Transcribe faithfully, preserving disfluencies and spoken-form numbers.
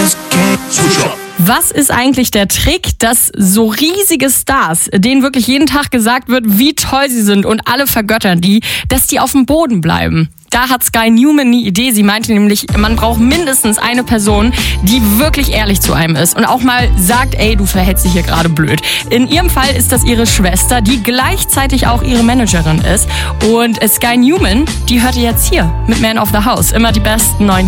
Was ist eigentlich der Trick, dass so riesige Stars, denen wirklich jeden Tag gesagt wird, wie toll sie sind und alle vergöttern die, dass die auf dem Boden bleiben? Da hat Sky Newman eine Idee. Sie meinte nämlich, man braucht mindestens eine Person, die wirklich ehrlich zu einem ist und auch mal sagt, ey, du verhältst dich hier gerade blöd. In ihrem Fall ist das ihre Schwester, die gleichzeitig auch ihre Managerin ist. Und Sky Newman, die hört ihr jetzt hier mit Man of the House. Immer die besten neuen